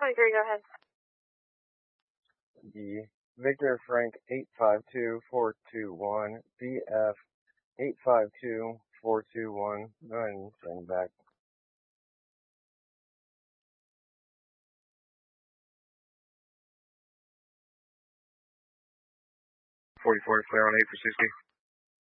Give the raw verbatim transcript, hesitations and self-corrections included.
twenty-three, go ahead. B. Victor Frank eight five two four two one, B F eight five two four two one. Go ahead and send back. forty-four, clear on eight for sixty.